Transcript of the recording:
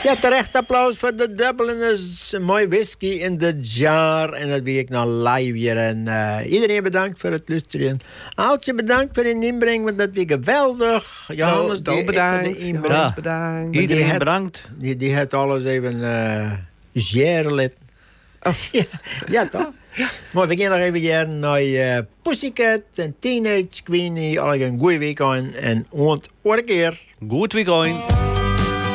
Ja, terecht applaus voor de Dubliners. Mooi whisky in de jar. En dat ben ik nou live hier. En iedereen bedankt voor het luisteren. Aaltje bedankt voor de inbreng, want dat was geweldig. Johannes, bedankt. Johannes bedankt. Iedereen bedankt. Die had alles even jaren. Oh. Ja, toch? Maar we gaan nog even hier naar Pussycat en Teenage Queenie. Alle een goeie week aan en een keer. Goed weekend.